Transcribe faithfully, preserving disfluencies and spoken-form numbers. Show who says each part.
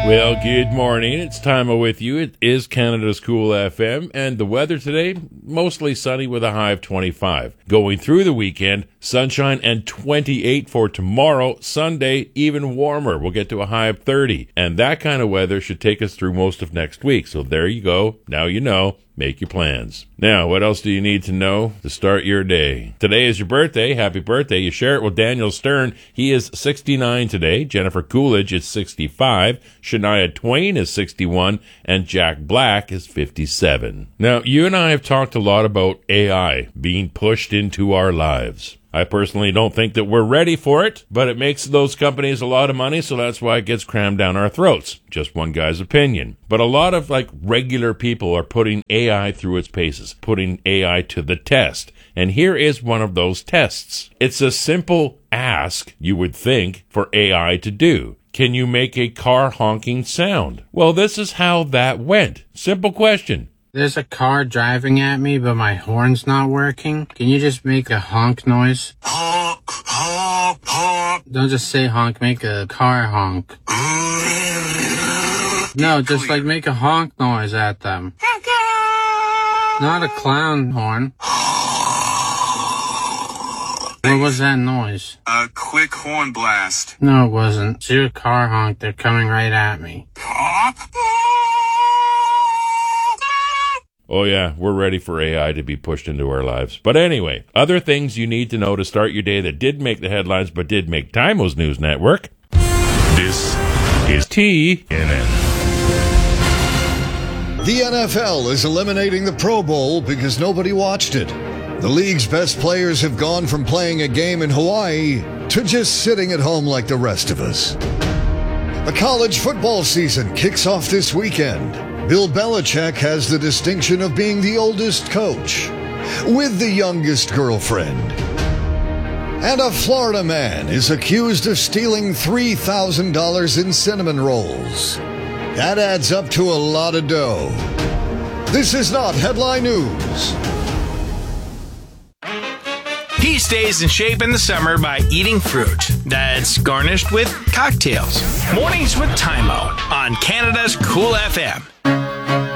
Speaker 1: Well, good morning. It's Timo with you. It is Canada's Cool F M, and the weather today, mostly sunny with a high of twenty-five. Going through the weekend, sunshine and twenty-eight for tomorrow. Sunday, even warmer. We'll get to a high of thirty, and that kind of weather should take us through most of next week. So there you go. Now you know. Make your plans. Now, what else do you need to know to start your day? Today is your birthday. Happy birthday. You share it with Daniel Stern. He is sixty-nine today. Jennifer Coolidge is sixty-five. Shania Twain is sixty-one. And Jack Black is fifty-seven. Now, you and I have talked a lot about A I being pushed into our lives. I personally don't think that we're ready for it, but it makes those companies a lot of money, so that's why it gets crammed down our throats. Just one guy's opinion. But a lot of, like, regular people are putting A I through its paces, putting A I to the test. And here is one of those tests. It's a simple ask, you would think, for A I to do. Can you make a car honking sound? Well, this is how that went. Simple question.
Speaker 2: There's a car driving at me, but my horn's not working. Can you just make a honk noise? Honk, honk, honk. Don't just say honk, make a car honk. No, just like make a honk noise at them. Not a clown horn. What was that noise?
Speaker 3: A quick horn blast.
Speaker 2: No, it wasn't. It's your car honk. They're coming right at me.
Speaker 1: Oh yeah, we're ready for A I to be pushed into our lives. But anyway, other things you need to know to start your day that did make the headlines but did make Timo's News Network.
Speaker 4: This is T N N.
Speaker 5: The N F L is eliminating the Pro Bowl because nobody watched it. The league's best players have gone from playing a game in Hawaii to just sitting at home like the rest of us. The college football season kicks off this weekend. Bill Belichick has the distinction of being the oldest coach with the youngest girlfriend. And a Florida man is accused of stealing three thousand dollars in cinnamon rolls. That adds up to a lot of dough. This is not headline news.
Speaker 6: He stays in shape in the summer by eating fruit that's garnished with cocktails. Mornings with Timo on Canada's Cool F M.